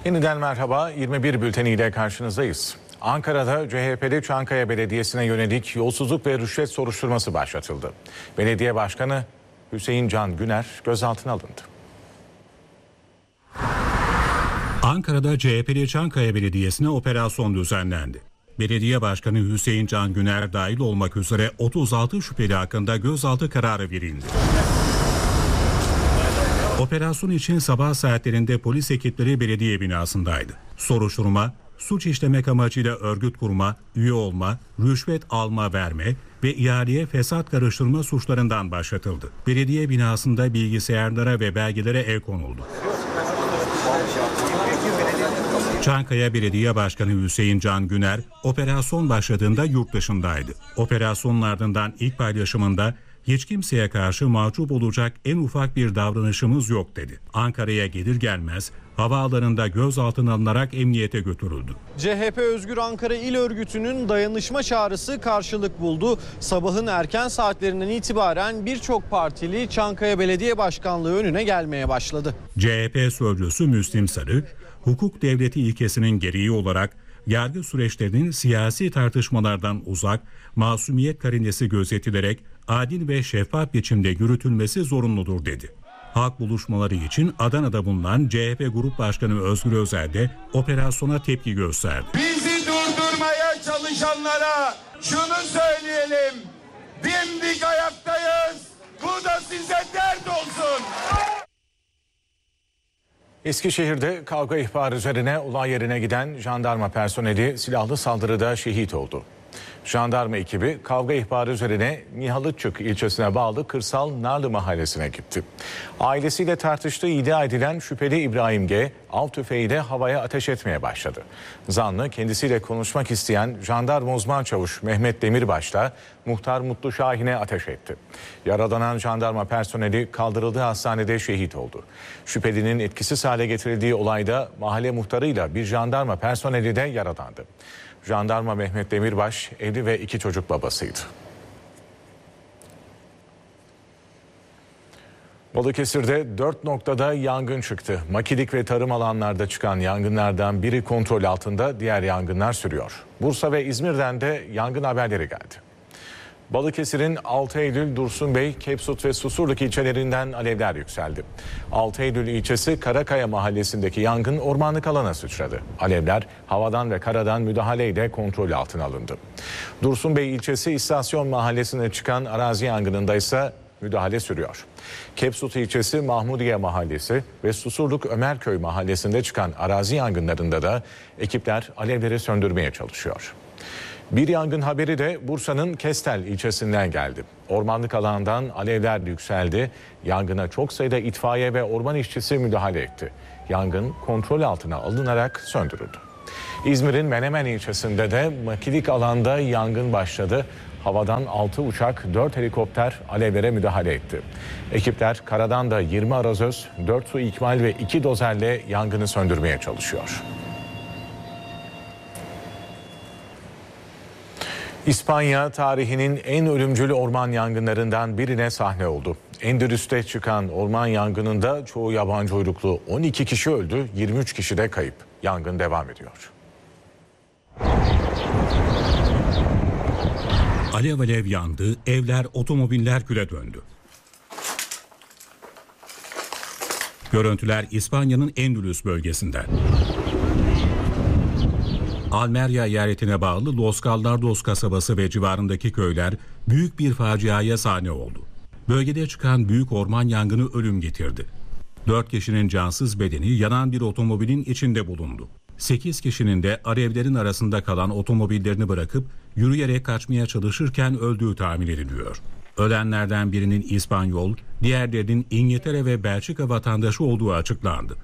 Yeniden merhaba, 21 bülteniyle karşınızdayız. Ankara'da CHP'li Çankaya Belediyesi'ne yönelik yolsuzluk ve rüşvet soruşturması başlatıldı. Belediye Başkanı Hüseyin Can Güner gözaltına alındı. Ankara'da CHP'li Çankaya Belediyesi'ne operasyon düzenlendi. Belediye Başkanı Hüseyin Can Güner dahil olmak üzere 36 şüpheli hakkında gözaltı kararı verildi. Operasyon için sabah saatlerinde polis ekipleri belediye binasındaydı. Soruşturma, suç işlemek amacıyla örgüt kurma, üye olma, rüşvet alma verme ve ihaleye fesat karıştırma suçlarından başlatıldı. Belediye binasında bilgisayarlara ve belgelere el konuldu. Çankaya Belediye Başkanı Hüseyin Can Güner operasyon başladığında yurt dışındaydı. Operasyonun ardından ilk paylaşımında hiç kimseye karşı mahcup olacak en ufak bir davranışımız yok dedi. Ankara'ya gelir gelmez havaalanında gözaltına alınarak emniyete götürüldü. CHP Özgür Ankara İl Örgütü'nün dayanışma çağrısı karşılık buldu. Sabahın erken saatlerinden itibaren birçok partili Çankaya Belediye Başkanlığı önüne gelmeye başladı. CHP sözcüsü Müslim Sarı, hukuk devleti ilkesinin gereği olarak yargı süreçlerinin siyasi tartışmalardan uzak, masumiyet karinesi gözetilerek adil ve şeffaf biçimde yürütülmesi zorunludur dedi. Halk buluşmaları için Adana'da bulunan CHP Grup Başkanı Özgür Özel de operasyona tepki gösterdi. Bizi durdurmaya çalışanlara şunu söyleyelim, dimdik ayaktayız, bu da size dert olsun. Eskişehir'de kavga ihbarı üzerine olay yerine giden jandarma personeli silahlı saldırıda şehit oldu. Jandarma ekibi kavga ihbarı üzerine Nihalıçık ilçesine bağlı Kırsal Narlı mahallesine gitti. Ailesiyle tartıştığı iddia edilen şüpheli İbrahim G. av tüfeğiyle havaya ateş etmeye başladı. Zanlı kendisiyle konuşmak isteyen jandarma uzman çavuş Mehmet Demirbaş'la muhtar Mutlu Şahin'e ateş etti. Yaralanan jandarma personeli kaldırıldığı hastanede şehit oldu. Şüphelinin etkisiz hale getirildiği olayda mahalle muhtarıyla bir jandarma personeli de yaralandı. Jandarma Mehmet Demirbaş evli ve 2 çocuk babasıydı. Balıkesir'de 4 noktada yangın çıktı. Makilik ve tarım alanlarda çıkan yangınlardan biri kontrol altında, diğer yangınlar sürüyor. Bursa ve İzmir'den de yangın haberleri geldi. Balıkesir'in 6 Eylül, Dursunbey, Kepsut ve Susurluk ilçelerinden alevler yükseldi. 6 Eylül ilçesi Karakaya mahallesindeki yangın ormanlık alana sıçradı. Alevler havadan ve karadan müdahaleyle kontrol altına alındı. Dursunbey ilçesi İstasyon mahallesine çıkan arazi yangınında ise müdahale sürüyor. Kepsut ilçesi Mahmudiye mahallesi ve Susurluk Ömerköy mahallesinde çıkan arazi yangınlarında da ekipler alevleri söndürmeye çalışıyor. Bir yangın haberi de Bursa'nın Kestel ilçesinden geldi. Ormanlık alandan alevler yükseldi. Yangına çok sayıda itfaiye ve orman işçisi müdahale etti. Yangın kontrol altına alınarak söndürüldü. İzmir'in Menemen ilçesinde de makilik alanda yangın başladı. Havadan 6 uçak, 4 helikopter alevlere müdahale etti. Ekipler karadan da 20 arazöz, 4 su ikmal ve 2 dozerle yangını söndürmeye çalışıyor. İspanya tarihinin en ölümcül orman yangınlarından birine sahne oldu. Endülüs'te çıkan orman yangınında çoğu yabancı uyruklu 12 kişi öldü, 23 kişi de kayıp. Yangın devam ediyor. Alev alev yandı, evler, otomobiller küle döndü. Görüntüler İspanya'nın Endülüs bölgesinden. Almeria eyaletine bağlı Los Gallardos kasabası ve civarındaki köyler büyük bir faciaya sahne oldu. Bölgede çıkan büyük orman yangını ölüm getirdi. 4 kişinin cansız bedeni yanan bir otomobilin içinde bulundu. 8 kişinin de alevlerin arasında kalan otomobillerini bırakıp yürüyerek kaçmaya çalışırken öldüğü tahmin ediliyor. Ölenlerden birinin İspanyol, diğerlerinin İngiltere ve Belçika vatandaşı olduğu açıklandı.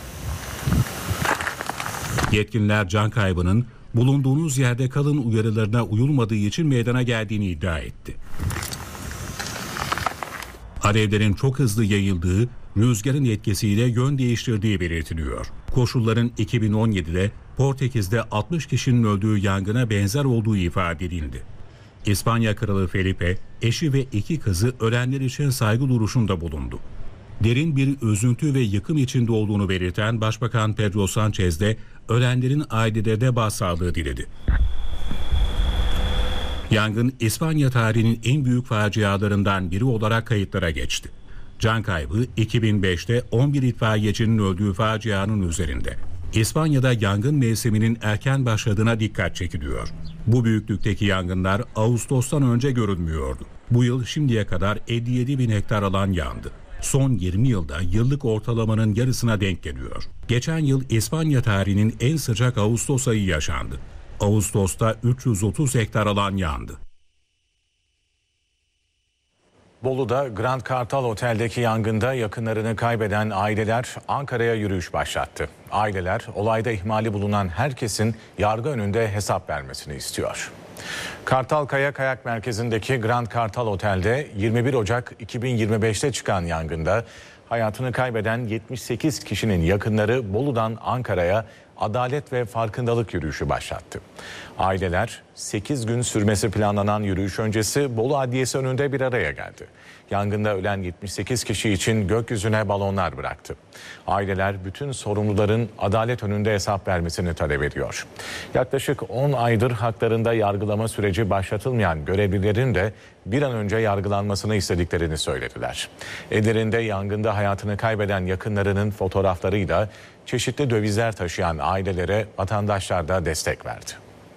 Yetkililer can kaybının bulunduğunuz yerde kalın uyarılarına uyulmadığı için meydana geldiğini iddia etti. Alevlerin çok hızlı yayıldığı, rüzgarın etkisiyle yön değiştirdiği belirtiliyor. Koşulların 2017'de Portekiz'de 60 kişinin öldüğü yangına benzer olduğu ifade edildi. İspanya Kralı Felipe, eşi ve 2 kızı ölenler için saygı duruşunda bulundu. Derin bir üzüntü ve yıkım içinde olduğunu belirten Başbakan Pedro Sánchez de ölenlerin ailelerine başsağlığı diledi. Yangın İspanya tarihinin en büyük facialarından biri olarak kayıtlara geçti. Can kaybı 2005'te 11 itfaiyecinin öldüğü facianın üzerinde. İspanya'da yangın mevsiminin erken başladığına dikkat çekiliyor. Bu büyüklükteki yangınlar Ağustos'tan önce görülmüyordu. Bu yıl şimdiye kadar 57 bin hektar alan yandı. Son 20 yılda yıllık ortalamanın yarısına denk geliyor. Geçen yıl İspanya tarihinin en sıcak Ağustos ayı yaşandı. Ağustos'ta 330 hektar alan yandı. Bolu'da Grand Kartal Otel'deki yangında yakınlarını kaybeden aileler Ankara'ya yürüyüş başlattı. Aileler olayda ihmali bulunan herkesin yargı önünde hesap vermesini istiyor. Kartalkaya Kayak Merkezi'ndeki Grand Kartal Otel'de 21 Ocak 2025'te çıkan yangında hayatını kaybeden 78 kişinin yakınları Bolu'dan Ankara'ya adalet ve farkındalık yürüyüşü başlattı. Aileler 8 gün sürmesi planlanan yürüyüş öncesi Bolu Adliyesi önünde bir araya geldi. Yangında ölen 78 kişi için gökyüzüne balonlar bıraktı. Aileler bütün sorumluların adalet önünde hesap vermesini talep ediyor. Yaklaşık 10 aydır haklarında yargılama süreci başlatılmayan görevlilerin de bir an önce yargılanmasını istediklerini söylediler. Ellerinde yangında hayatını kaybeden yakınlarının fotoğraflarıyla çeşitli dövizler taşıyan ailelere vatandaşlar da destek verdi.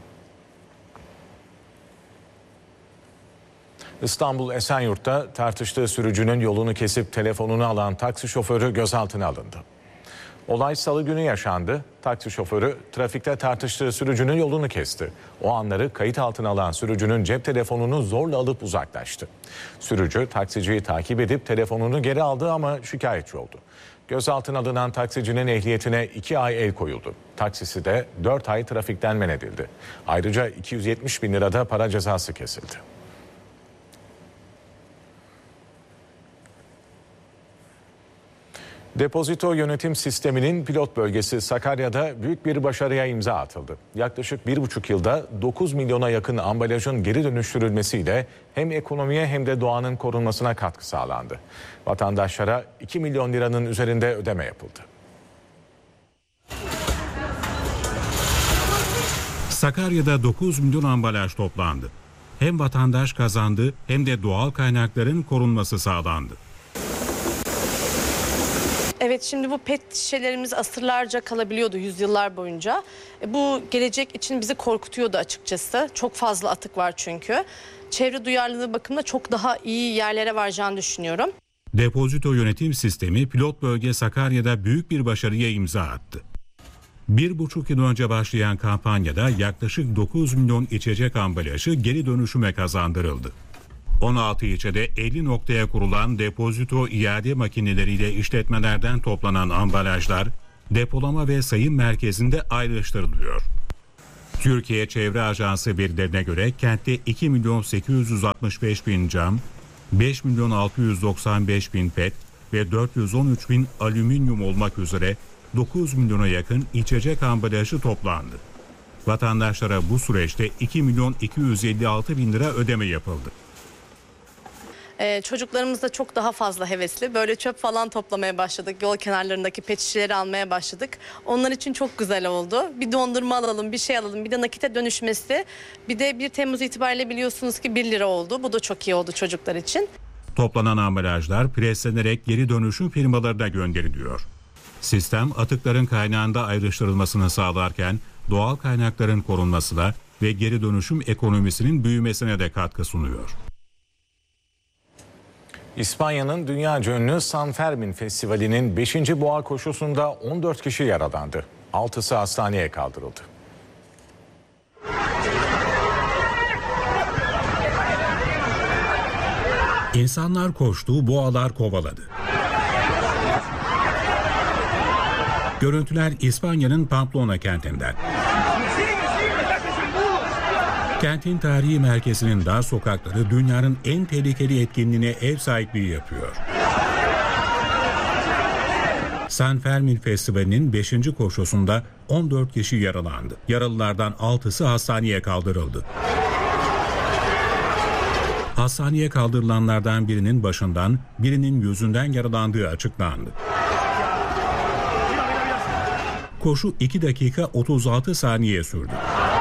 İstanbul Esenyurt'ta tartıştığı sürücünün yolunu kesip telefonunu alan taksi şoförü gözaltına alındı. Olay Salı günü yaşandı. Taksi şoförü trafikte tartıştığı sürücünün yolunu kesti. O anları kayıt altına alan sürücünün cep telefonunu zorla alıp uzaklaştı. Sürücü taksiciyi takip edip telefonunu geri aldı ama şikayetçi oldu. Gözaltına alınan taksicinin ehliyetine 2 ay el koyuldu. Taksisi de 4 ay trafikten men edildi. Ayrıca 270 bin lirada para cezası kesildi. Depozito yönetim sisteminin pilot bölgesi Sakarya'da büyük bir başarıya imza atıldı. Yaklaşık 1,5 yılda 9 milyona yakın ambalajın geri dönüştürülmesiyle hem ekonomiye hem de doğanın korunmasına katkı sağlandı. Vatandaşlara 2 milyon liranın üzerinde ödeme yapıldı. Sakarya'da 9 milyon ambalaj toplandı. Hem vatandaş kazandı hem de doğal kaynakların korunması sağlandı. Evet, şimdi bu pet şişelerimiz asırlarca kalabiliyordu, yüzyıllar boyunca. Bu gelecek için bizi korkutuyordu açıkçası. Çok fazla atık var çünkü. Çevre duyarlılığı bakımında çok daha iyi yerlere varacağını düşünüyorum. Depozito yönetim sistemi pilot bölge Sakarya'da büyük bir başarıya imza attı. 1,5 yıl önce başlayan kampanyada yaklaşık 9 milyon içecek ambalajı geri dönüşüme kazandırıldı. 16 ilçede 50 noktaya kurulan depozito iade makineleriyle işletmelerden toplanan ambalajlar depolama ve sayım merkezinde ayrıştırılıyor. Türkiye Çevre Ajansı verilerine göre kentte 2 milyon 865 bin cam, 5 milyon 695 bin pet ve 413 bin alüminyum olmak üzere 9 milyona yakın içecek ambalajı toplandı. Vatandaşlara bu süreçte 2 milyon 256 bin lira ödeme yapıldı. Çocuklarımız da çok daha fazla hevesli. Böyle çöp falan toplamaya başladık. Yol kenarlarındaki pet şişeleri almaya başladık. Onlar için çok güzel oldu. Bir dondurma alalım, bir şey alalım. Bir de nakite dönüşmesi. Bir de 1 Temmuz itibariyle biliyorsunuz ki 1 lira oldu. Bu da çok iyi oldu çocuklar için. Toplanan ambalajlar preslenerek geri dönüşüm firmalarına gönderiliyor. Sistem atıkların kaynağında ayrıştırılmasını sağlarken doğal kaynakların korunmasına ve geri dönüşüm ekonomisinin büyümesine de katkı sunuyor. İspanya'nın dünyaca ünlü San Fermin Festivali'nin 5. boğa koşusunda 14 kişi yaralandı. 6'sı hastaneye kaldırıldı. İnsanlar koştu, boğalar kovaladı. Görüntüler İspanya'nın Pamplona kentinden. Kentin tarihi merkezinin dar sokakları dünyanın en tehlikeli etkinliğine ev sahipliği yapıyor. San Fermin Festivali'nin 5. koşusunda 14 kişi yaralandı. Yaralılardan 6'sı hastaneye kaldırıldı. Hastaneye kaldırılanlardan birinin başından, birinin yüzünden yaralandığı açıklandı. Koşu 2 dakika 36 saniye sürdü.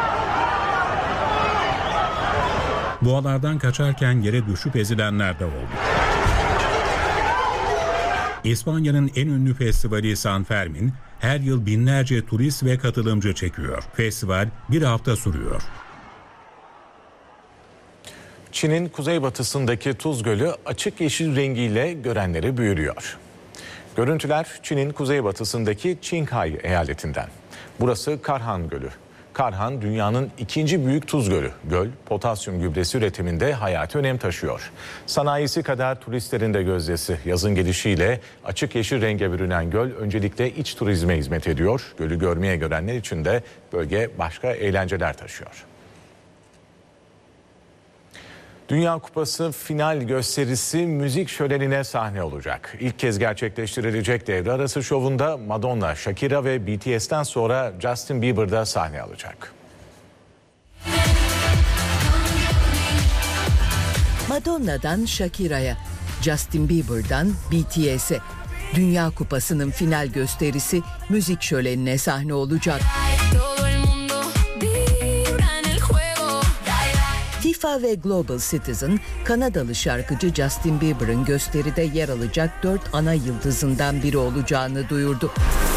Boğalardan kaçarken yere düşüp ezilenler de oldu. İspanya'nın en ünlü festivali San Fermin her yıl binlerce turist ve katılımcı çekiyor. Festival bir hafta sürüyor. Çin'in kuzeybatısındaki Tuz Gölü açık yeşil rengiyle görenleri büyülüyor. Görüntüler Çin'in kuzeybatısındaki Qinghai eyaletinden. Burası Karhan Gölü. Karhan dünyanın ikinci büyük tuz gölü. Göl, potasyum gübresi üretiminde hayati önem taşıyor. Sanayisi kadar turistlerin de gözdesi. Yazın gelişiyle açık yeşil renge bürünen göl öncelikle iç turizme hizmet ediyor. Gölü görmeye gelenler için de bölge başka eğlenceler taşıyor. Dünya Kupası final gösterisi müzik şölenine sahne olacak. İlk kez gerçekleştirilecek devre arası şovunda Madonna, Shakira ve BTS'ten sonra Justin Bieber da sahne alacak. Madonna'dan Shakira'ya, Justin Bieber'dan BTS'e Dünya Kupası'nın final gösterisi müzik şölenine sahne olacak. FIFA ve Global Citizen, Kanadalı şarkıcı Justin Bieber'ın gösteride yer alacak 4 ana yıldızından biri olacağını duyurdu.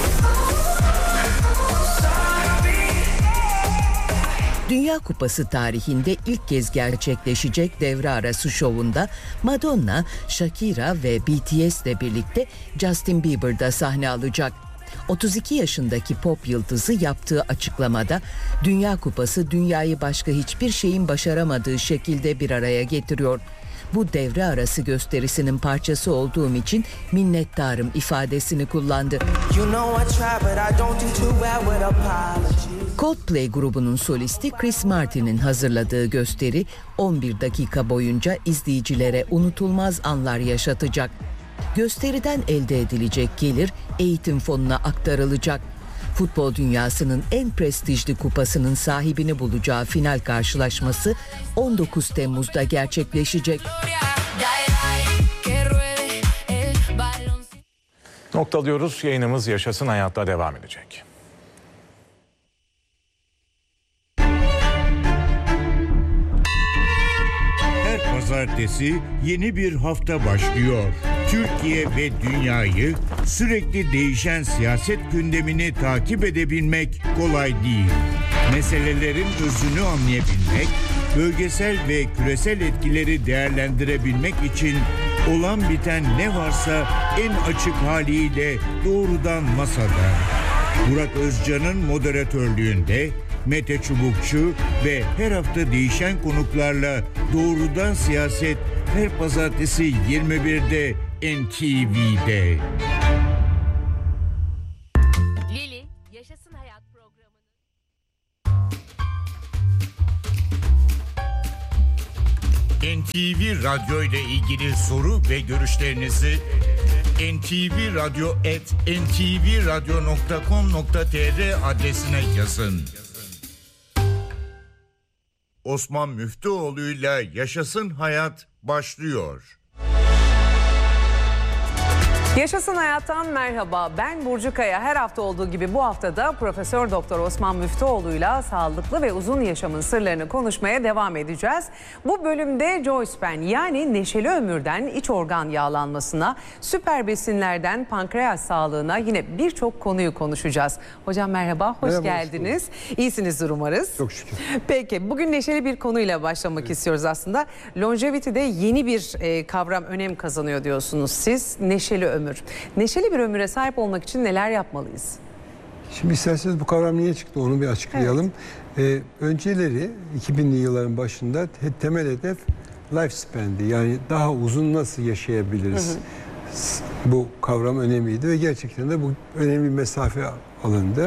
Dünya Kupası tarihinde ilk kez gerçekleşecek devre arası şovunda Madonna, Shakira ve BTS ile birlikte Justin Bieber da sahne alacak. 32 yaşındaki pop yıldızı yaptığı açıklamada Dünya Kupası dünyayı başka hiçbir şeyin başaramadığı şekilde bir araya getiriyor. Bu devre arası gösterisinin parçası olduğum için minnettarım ifadesini kullandı. Coldplay grubunun solisti Chris Martin'in hazırladığı gösteri 11 dakika boyunca izleyicilere unutulmaz anlar yaşatacak. Gösteriden elde edilecek gelir eğitim fonuna aktarılacak. Futbol dünyasının en prestijli kupasının sahibini bulacağı final karşılaşması 19 Temmuz'da gerçekleşecek. Noktalıyoruz. Yayınımız Yaşasın Hayat'ta devam edecek. Her pazartesi yeni bir hafta başlıyor. Türkiye ve dünyayı sürekli değişen siyaset gündemini takip edebilmek kolay değil. Meselelerin özünü anlayabilmek, bölgesel ve küresel etkileri değerlendirebilmek için olan biten ne varsa en açık haliyle doğrudan masada. Burak Özcan'ın moderatörlüğünde Mete Çubukçu ve her hafta değişen konuklarla doğrudan siyaset her pazartesi 21'de NTV'de. Lili, Yaşasın Hayat programını. NTV Radyo ile ilgili soru ve görüşlerinizi ntvradyo@ntvradyo.com.tr adresine yazın. Osman Müftüoğlu'yla Yaşasın Hayat başlıyor. Yaşasın Hayat'tan merhaba. Ben Burcu Kaya. Her hafta olduğu gibi bu haftada Profesör Doktor Osman Müftüoğlu'yla sağlıklı ve uzun yaşamın sırlarını konuşmaya devam edeceğiz. Bu bölümde Joyce yani neşeli ömürden iç organ yağlanmasına, süper besinlerden pankreas sağlığına yine birçok konuyu konuşacağız. Hocam merhaba, hoş geldiniz. İyisinizdir umarız. Çok şükür. Peki bugün neşeli bir konuyla başlamak istiyoruz aslında. Longevity'de yeni bir kavram önem kazanıyor diyorsunuz siz. Neşeli ömür. Neşeli bir ömüre sahip olmak için neler yapmalıyız? Şimdi isterseniz bu kavram niye çıktı onu bir açıklayalım. Evet. Önceleri 2000'li yılların başında temel hedef lifespan'di. Yani daha uzun nasıl yaşayabiliriz? Bu kavram önemliydi ve gerçekten de bu önemli bir mesafe alındı.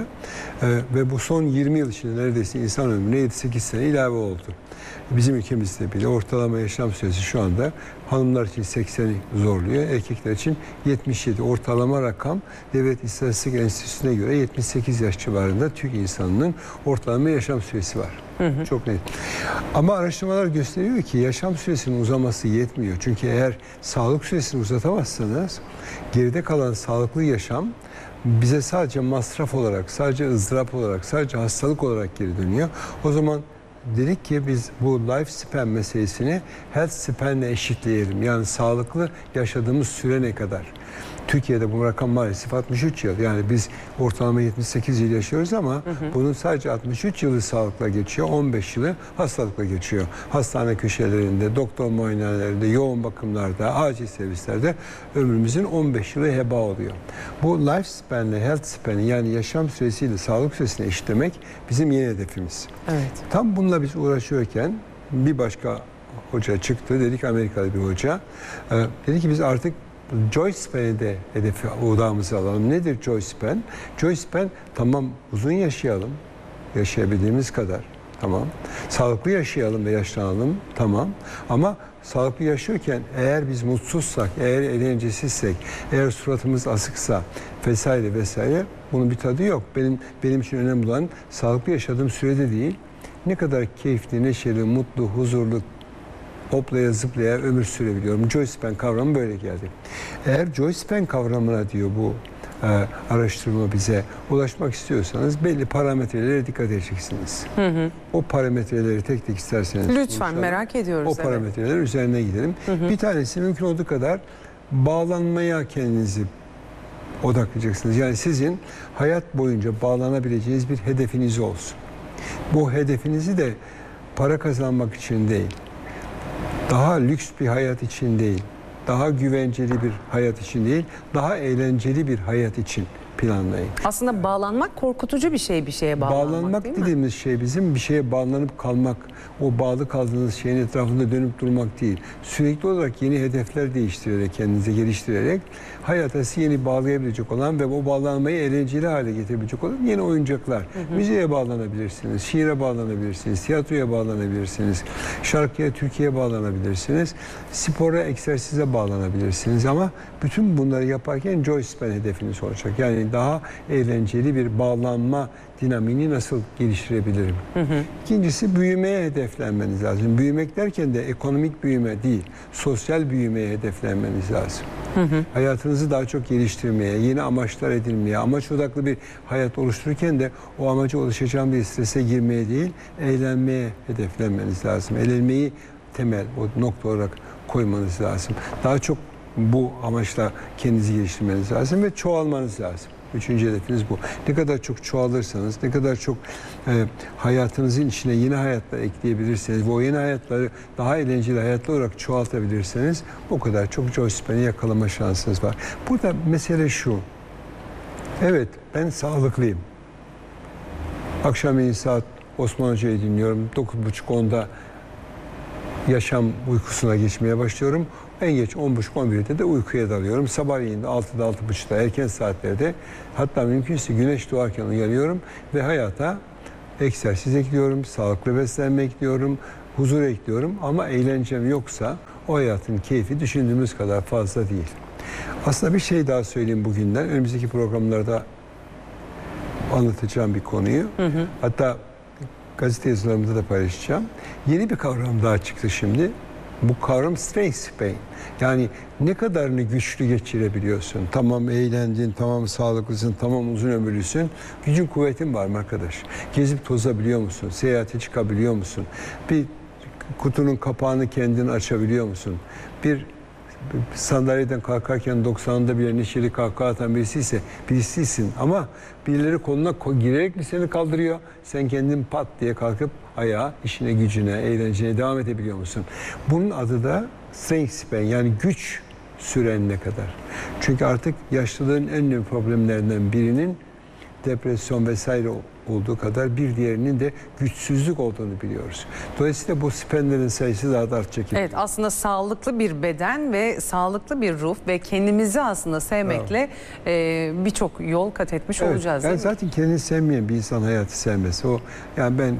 Ve bu son 20 yıl içinde neredeyse insan ömrüne 7-8 sene ilave oldu. Bizim ülkemizde bile ortalama yaşam süresi şu anda hanımlar için 80'i zorluyor, erkekler için 77. Ortalama rakam Devlet İstatistik Enstitüsü'ne göre 78 yaş civarında Türk insanının ortalama yaşam süresi var. Çok net. Ama araştırmalar gösteriyor ki yaşam süresinin uzaması yetmiyor. Çünkü eğer sağlık süresini uzatamazsanız geride kalan sağlıklı yaşam bize sadece masraf olarak, sadece ızdırap olarak, sadece hastalık olarak geri dönüyor. O zaman dedik ki biz bu life span meselesini health span'le eşitleyelim. Yani sağlıklı yaşadığımız süre ne kadar? Türkiye'de bu rakam maalesef 63 yıl. Yani biz ortalama 78 yıl yaşıyoruz ama bunun sadece 63 yılı sağlıkla geçiyor. 15 yılı hastalıkla geçiyor. Hastane köşelerinde, doktor muayenelerinde, yoğun bakımlarda, acil servislerde ömrümüzün 15 yılı heba oluyor. Bu life span'le health span'i yani yaşam süresiyle sağlık süresini eşitlemek bizim yeni hedefimiz. Evet. Tam bununla biz uğraşıyorken bir başka hoca çıktı. Dedik Amerikalı bir hoca. Dedi ki biz artık Joy Span'i de hedefi odağımıza alalım. Nedir Joy Span? Joy Span tamam uzun yaşayalım. Yaşayabildiğimiz kadar. Tamam. Sağlıklı yaşayalım ve yaşlanalım. Tamam. Ama sağlıklı yaşıyorken eğer biz mutsuzsak, eğer eğlencesizsek, eğer suratımız asıksa vesaire vesaire bunun bir tadı yok. Benim için önemli olan sağlıklı yaşadığım sürede değil. Ne kadar keyifli, neşeli, mutlu, huzurlu, hoplaya zıplaya ömür sürebiliyorum. Joy Span kavramı böyle geldi. Eğer Joy Span kavramına diyor bu araştırma bize ulaşmak istiyorsanız belli parametrelere dikkat edeceksiniz. O parametreleri tek tek isterseniz lütfen merak ediyoruz. O parametreler üzerine gidelim. Bir tanesi mümkün olduğu kadar bağlanmaya kendinizi odaklayacaksınız. Yani sizin hayat boyunca bağlanabileceğiniz bir hedefiniz olsun. Bu hedefinizi de para kazanmak için değil, daha lüks bir hayat için değil, daha güvenceli bir hayat için değil, daha eğlenceli bir hayat için planlayın. Aslında bağlanmak korkutucu bir şey, bir şeye bağlanmak değil mi? Dediğimiz şey bizim bir şeye bağlanıp kalmak, o bağlı kaldığınız şeyin etrafında dönüp durmak değil. Sürekli olarak yeni hedefler değiştirerek, kendinizi geliştirerek hayata sizi yeni bağlayabilecek olan ve o bağlanmayı eğlenceli hale getirebilecek olan yeni oyuncaklar. Müziğe bağlanabilirsiniz, şiire bağlanabilirsiniz, tiyatroya bağlanabilirsiniz, şarkıya, türküye bağlanabilirsiniz, spora, egzersize bağlanabilirsiniz ama bütün bunları yaparken Joy Span hedefiniz olacak. Yani daha eğlenceli bir bağlanma dinamiğini nasıl geliştirebilirim? İkincisi büyümeye hedeflenmeniz lazım. Büyümek derken de ekonomik büyüme değil, sosyal büyümeye hedeflenmeniz lazım. Hayatınızı daha çok geliştirmeye, yeni amaçlar edinmeye, amaç odaklı bir hayat oluştururken de o amaca ulaşacağım bir strese girmeye değil, eğlenmeye hedeflenmeniz lazım. Eğlenmeyi temel, o nokta olarak koymanız lazım. Daha çok bu amaçla kendinizi geliştirmeniz lazım ve çoğalmanız lazım. Üçüncü hedefiniz bu. Ne kadar çok çoğalırsanız, ne kadar çok hayatınızın içine yeni hayatlar ekleyebilirseniz ve o yeni hayatları daha eğlenceli hayatlar olarak çoğaltabilirseniz o kadar çok Joy Span'i yakalama şansınız var. Burada mesele şu. Evet, ben sağlıklıyım. Akşamleyin saat Osman Hoca'yı dinliyorum. 9.30-10'da yaşam uykusuna geçmeye başlıyorum. En geç 10.30-11'de de uykuya dalıyorum. Sabahleyin de 6'da 6.30'da erken saatlerde hatta mümkünse güneş doğarken uyanıyorum ve hayata egzersiz ekliyorum, sağlıklı beslenme ekliyorum, huzur ekliyorum ama eğlencem yoksa o hayatın keyfi düşündüğümüz kadar fazla değil. Aslında bir şey daha söyleyeyim bugünden. Önümüzdeki programlarda anlatacağım bir konuyu. Hatta gazete yazılarımda da paylaşacağım. Yeni bir kavram daha çıktı şimdi. Bu kavram strength span. Yani ne kadarını güçlü geçirebiliyorsun. Tamam eğlendin, tamam sağlıklısın, tamam uzun ömürlüsün. Gücün kuvvetin var mı arkadaş? Gezip tozabiliyor musun? Seyahate çıkabiliyor musun? Bir kutunun kapağını kendin açabiliyor musun? Bir sandalyeden kalkarken 90'ında bile neşeli kahkaha atan birisisin ama birileri koluna girerek mi seni kaldırıyor? Sen kendin pat diye kalkıp ayağa, işine, gücüne, eğlencene devam edebiliyor musun? Bunun adı da strength span, yani güç süren ne kadar. Çünkü artık yaşlılığın en önemli problemlerinden birinin depresyon vesaire olduğu kadar bir diğerinin de güçsüzlük olduğunu biliyoruz. Dolayısıyla bu sipenlerin sayısı daha da artacak. Evet, aslında sağlıklı bir beden ve sağlıklı bir ruh ve kendimizi aslında sevmekle birçok yol kat etmiş olacağız. Yani zaten kendini sevmeyen bir insan hayatı sevmez. Yani ben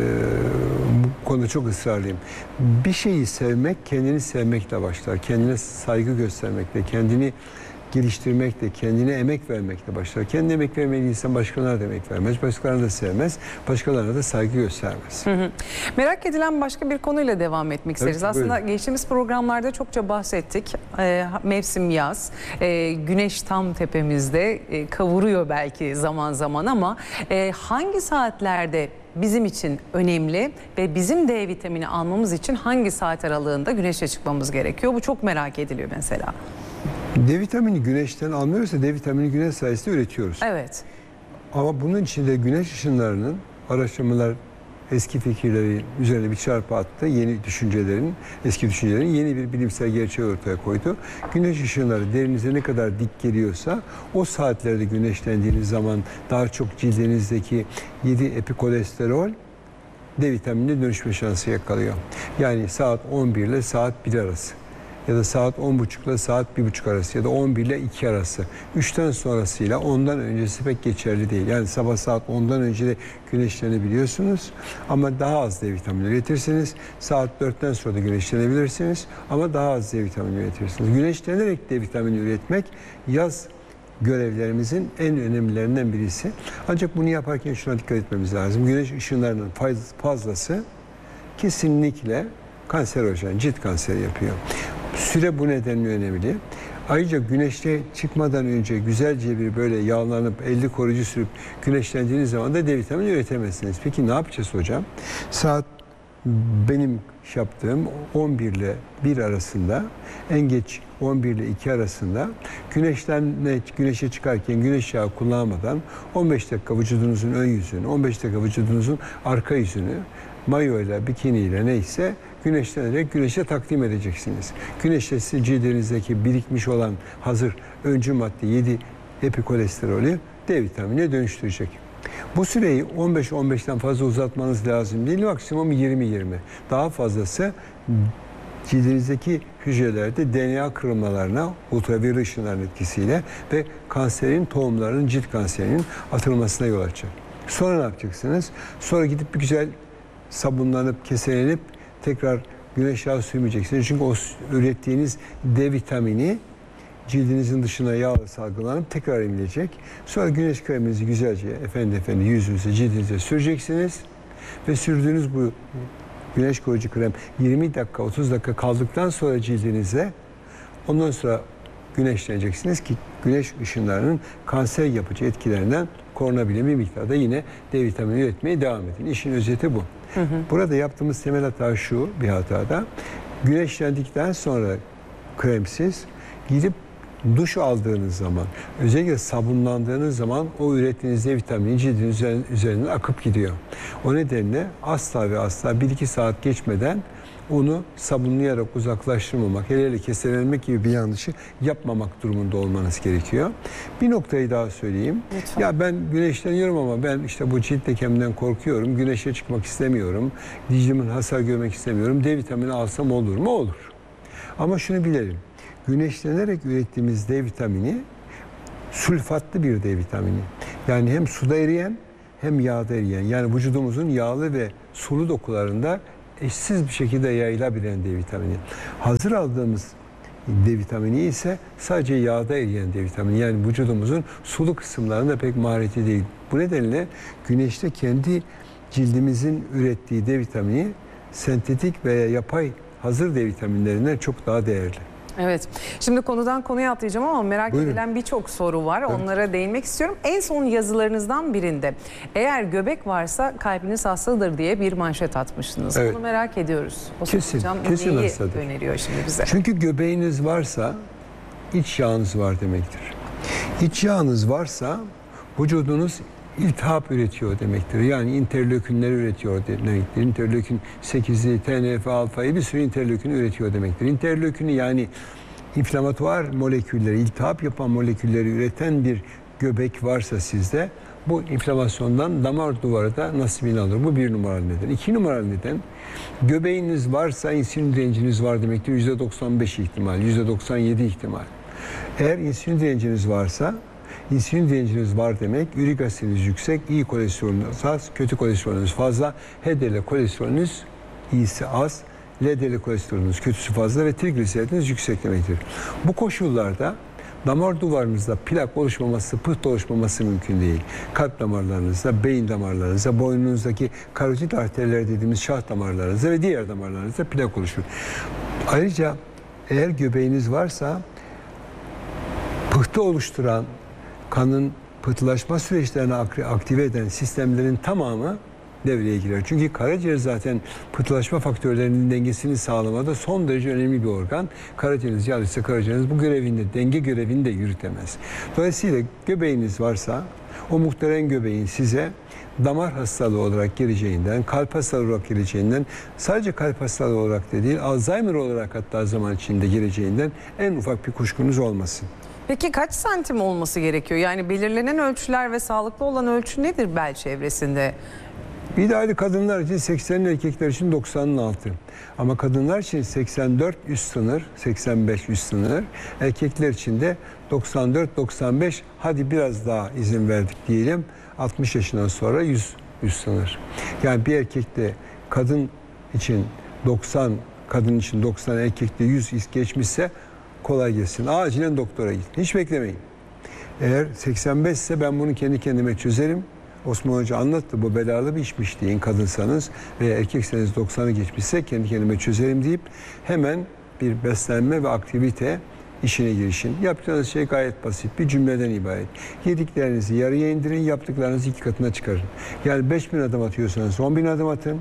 bu konuda çok ısrarlıyım. Bir şeyi sevmek kendini sevmekle başlar. Kendine saygı göstermekle, kendini geliştirmekle, kendine emek vermekle başlar. Kendine emek vermeyen insan başkalarına da emek vermez, başkalarına da sevmez, başkalarına da saygı göstermez. Merak edilen başka bir konuyla devam etmek isteriz. Aslında geçtiğimiz programlarda çokça bahsettik. Mevsim yaz, güneş tam tepemizde, kavuruyor belki zaman zaman ama hangi saatlerde bizim için önemli ve bizim D vitamini almamız için hangi saat aralığında güneşe çıkmamız gerekiyor? Bu çok merak ediliyor mesela. D vitamini güneşten almıyorsa D vitamini güneş sayesinde üretiyoruz. Evet. Ama bunun için de güneş ışınlarının araştırmalar eski fikirleri üzerine bir çarpı attı. Yeni düşüncelerin, eski düşüncelerin yeni bir bilimsel gerçeği ortaya koydu. Güneş ışınları derinize ne kadar dik geliyorsa o saatlerde güneşlendiğiniz zaman daha çok cildinizdeki 7 epikolesterol D vitaminine dönüşme şansı yakalıyor. Yani saat 11 ile saat 1 arası. Ya da saat 10.30 ile saat 1.30 arası ya da 11 ile 2 arası. 3'ten sonrasıyla 10'dan öncesi pek geçerli değil. Yani sabah saat 10'dan önce de güneşlenebiliyorsunuz ama daha az D vitamini üretirsiniz. Saat 4'ten sonra da güneşlenebilirsiniz ama daha az D vitamini üretirsiniz. Güneşlenerek D vitamini üretmek yaz görevlerimizin en önemlilerinden birisi. Ancak bunu yaparken şuna dikkat etmemiz lazım. Güneş ışınlarının fazlası kesinlikle kanserojen, cilt kanseri yapıyor. Süre bu nedenle önemli. Ayrıca güneşte çıkmadan önce güzelce bir böyle yağlanıp 50 koruyucu sürüp güneşlendiğiniz zaman da D vitamini üretemezsiniz. Peki ne yapacağız hocam? Saat benim yaptığım 11 ile 1 arasında, en geç 11 ile 2 arasında güneşe çıkarken güneş yağı kullanmadan 15 dakika vücudunuzun ön yüzünü, 15 dakika vücudunuzun arka yüzünü mayo ile, bikini ile neyse güneşlenerek güneşe takdim edeceksiniz. Güneşte sizin cildinizdeki birikmiş olan hazır öncü madde 7 epikolesterolü D vitaminine dönüştürecek. Bu süreyi 15-15'ten fazla uzatmanız lazım değil, maksimum 20-20. Daha fazlası cildinizdeki hücrelerde DNA kırılmalarına, ultraviyole ışınların etkisiyle ve kanserin tohumlarının, cilt kanserinin atılmasına yol açacak. Sonra ne yapacaksınız? Sonra gidip bir güzel sabunlanıp, keselenip tekrar güneş yağı sürmeyeceksiniz. Çünkü o ürettiğiniz D vitamini cildinizin dışına yağla salgılanıp tekrar emilecek. Sonra güneş kreminizi güzelce efendi yüzünüze, cildinize süreceksiniz. Ve sürdüğünüz bu güneş koruyucu krem 20 dakika, 30 dakika kaldıktan sonra cildinize, ondan sonra güneşleneceksiniz ki güneş ışınlarının kanser yapıcı etkilerinden korunabilen bir miktarda yine D vitamini üretmeye devam edin. İşin özeti bu. Burada yaptığımız temel hata şu, bir hatada. Güneşlendikten sonra kremsiz gidip duş aldığınız zaman, özellikle sabunlandığınız zaman o ürettiğiniz D vitamini cildin üzerinden akıp gidiyor. O nedenle asla ve asla 1-2 saat geçmeden onu sabunlayarak uzaklaştırmamak, hele keselenmek gibi bir yanlışı yapmamak durumunda olmanız gerekiyor. Bir noktayı daha söyleyeyim. Lütfen. Ya ben güneşleniyorum ama ben işte bu cilt lekemden korkuyorum, güneşe çıkmak istemiyorum, cildimin hasar görmek istemiyorum, D vitamini alsam olur mu? Olur. Ama şunu bilelim, güneşlenerek ürettiğimiz D vitamini sülfatlı bir D vitamini. Yani hem suda eriyen hem yağda eriyen, yani vücudumuzun yağlı ve sulu dokularında eşsiz bir şekilde yayılabilen D vitamini. Hazır aldığımız D vitamini ise sadece yağda eriyen D vitamini. Yani vücudumuzun sulu kısımlarında pek mahareti değil. Bu nedenle güneşte kendi cildimizin ürettiği D vitamini sentetik veya yapay hazır D vitaminlerinden çok daha değerli. Evet. Şimdi konudan konuya atlayacağım ama merak edilen birçok soru var. Evet. Onlara değinmek istiyorum. En son yazılarınızdan birinde eğer göbek varsa kalbiniz hastadır diye bir manşet atmışsınız. Evet. Bunu merak ediyoruz. Kesin hastadır. Öneriyor şimdi bize? Çünkü göbeğiniz varsa iç yağınız var demektir. İç yağınız varsa vücudunuz iltihap üretiyor demektir. Yani interleukinleri üretiyor demektir. Interleukin 8'i, TNF, alfayı bir sürü interleukin üretiyor demektir. Interleukini yani inflamatuar molekülleri, iltihap yapan molekülleri üreten bir göbek varsa sizde bu inflamasyondan damar duvarı da nasibini alır. Bu 1 numaralı neden. 2 numaralı neden, göbeğiniz varsa insülin direnciniz var demektir. %95 ihtimal, %97 ihtimal. Eğer insülin direnciniz varsa, insülin direnciniz var demek, ürik asidiniz yüksek, iyi kolesterolünüz az, kötü kolesterolünüz fazla, HDL kolesterolünüz iyisi az, LDL kolesterolünüz kötüsü fazla ve trigliseridiniz yüksek demektir. Bu koşullarda damar duvarınızda plak oluşmaması, pıhtı oluşmaması mümkün değil. Kalp damarlarınızda, beyin damarlarınızda, boynunuzdaki karotit arterler dediğimiz şah damarlarınızda ve diğer damarlarınızda plak oluşur. Ayrıca eğer göbeğiniz varsa pıhtı oluşturan, kanın pıhtılaşma süreçlerini aktive eden sistemlerin tamamı devreye girer. Çünkü karaciğer zaten pıhtılaşma faktörlerinin dengesini sağlamada son derece önemli bir organ. Karaciğeriniz yağlıysa karaciğeriniz bu görevinde, denge görevini de yürütemez. Dolayısıyla göbeğiniz varsa o muhterem göbeğin size damar hastalığı olarak geleceğinden, kalp hastalığı olarak geleceğinden, sadece kalp hastalığı olarak da değil, Alzheimer olarak hatta zaman içinde geleceğinden en ufak bir kuşkunuz olmasın. Peki kaç santim olması gerekiyor? Yani belirlenen ölçüler ve sağlıklı olan ölçü nedir bel çevresinde? İdeali kadınlar için 80, erkekler için 90'ın altı. Ama kadınlar için 84 üst sınır, 85 üst sınır. Erkekler için de 94-95, hadi biraz daha izin verdik diyelim. 60 yaşından sonra 100 üst sınır. Yani bir erkekte kadın için 90, kadın için 90, erkekte 100 geçmişse kolay gelsin. Acilen doktora gidin. Hiç beklemeyin. Eğer 85 ise ben bunu kendi kendime çözerim. Osman Hoca anlattı, bu belalı bir işmiş deyin kadınsanız veya erkekseniz 90'ı geçmişse kendi kendime çözerim deyip hemen bir beslenme ve aktivite işine girişin. Yapacağınız şey gayet basit, bir cümleden ibaret. Yediklerinizi yarıya indirin, yaptıklarınızı 2 katına çıkarın. Yani 5000 adım atıyorsanız 10.000 adım atın,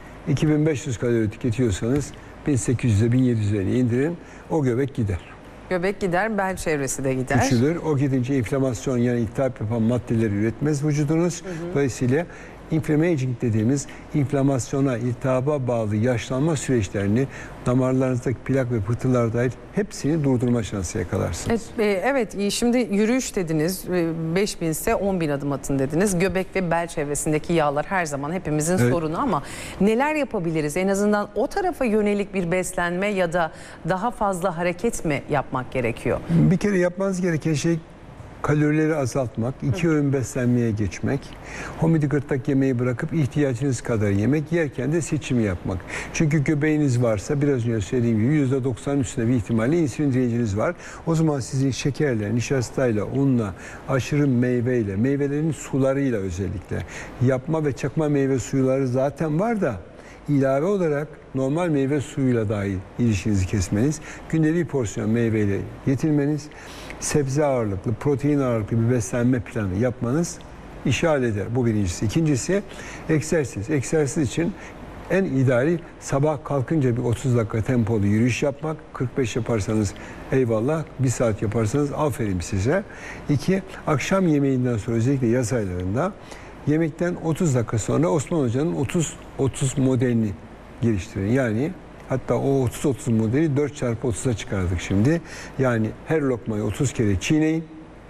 2500 kalori tüketiyorsanız 1800'e 1700'e indirin, o göbek gider. Göbek gider, bel çevresi de gider. Küçülür. O gidince inflamasyon, yani iltihap yapan maddeleri üretmez vücudunuz. Dolayısıyla inflammaging dediğimiz inflamasyona, iltihaba bağlı yaşlanma süreçlerini, damarlarınızdaki plak ve pıhtılar dahil hepsini durdurma şansı yakalarsınız. Evet, şimdi yürüyüş dediniz, 5000 ise 10.000 adım atın dediniz. Göbek ve bel çevresindeki yağlar her zaman hepimizin sorunu ama neler yapabiliriz? En azından o tarafa yönelik bir beslenme ya da daha fazla hareket mi yapmak gerekiyor? Bir kere yapmanız gereken şey kalorileri azaltmak, 2 öğün beslenmeye geçmek, homidi gırtlak yemeği bırakıp ihtiyacınız kadar yemek, yerken de seçimi yapmak. Çünkü göbeğiniz varsa, biraz önce söylediğim gibi %90'ın üstünde bir ihtimalle insülin direnciniz var. O zaman sizin şekerle, nişastayla, unla, aşırı meyveyle, meyvelerin sularıyla özellikle, yapma ve çakma meyve suyuları zaten var da, ilave olarak normal meyve suyuyla dahi ilişkinizi kesmeniz, günde bir porsiyon meyveyle yetinmeniz, sebze ağırlıklı, protein ağırlıklı bir beslenme planı yapmanız işi halleder. Bu birincisi. İkincisi egzersiz. Egzersiz için en ideali sabah kalkınca bir 30 dakika tempolu yürüyüş yapmak. 45 yaparsanız eyvallah, 1 saat yaparsanız aferin size. 2, akşam yemeğinden sonra özellikle yaz aylarında yemekten 30 dakika sonra Osman Hoca'nın 30 modelini geliştirin. Yani hatta o 30-30 modeli 4x30'a çıkardık şimdi. Yani her lokmayı 30 kere çiğneyin.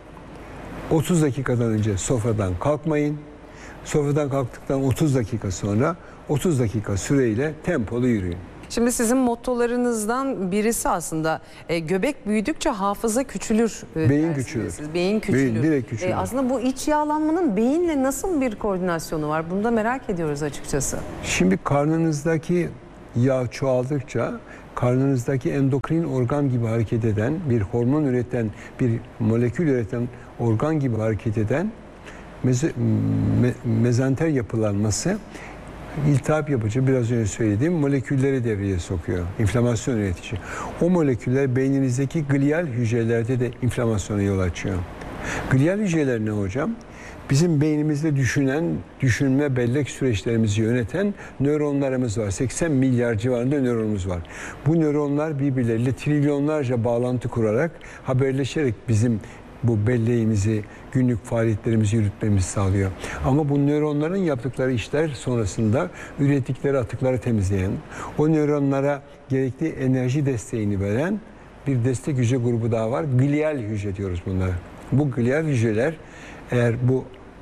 30 dakikadan önce sofradan kalkmayın. Sofradan kalktıktan 30 dakika sonra 30 dakika süreyle tempolu yürüyün. Şimdi sizin mottolarınızdan birisi aslında göbek büyüdükçe hafıza küçülür. Beyin küçülür. Beyin küçülür. Beyin direkt küçülür. Aslında bu iç yağlanmanın beyinle nasıl bir koordinasyonu var? Bunu da merak ediyoruz açıkçası. Şimdi karnınızdaki yağ çoğaldıkça karnınızdaki endokrin organ gibi hareket eden, bir hormon üreten, bir molekül üreten organ gibi hareket eden mezenter yapılanması iltihap yapıcı, biraz önce söylediğim molekülleri devreye sokuyor. İnflamasyon üretici. O moleküller beyninizdeki glial hücrelerde de inflamasyona yol açıyor. Glial hücreler ne hocam? Bizim beynimizde düşünme, bellek süreçlerimizi yöneten nöronlarımız var. 80 milyar civarında nöronumuz var. Bu nöronlar birbirleriyle trilyonlarca bağlantı kurarak, haberleşerek bizim bu belleğimizi, günlük faaliyetlerimizi yürütmemizi sağlıyor. Ama bu nöronların yaptıkları işler sonrasında ürettikleri atıkları temizleyen, o nöronlara gerekli enerji desteğini veren bir destek hücre grubu daha var. Glial hücre diyoruz bunlara. Bu glial hücreler eğer bu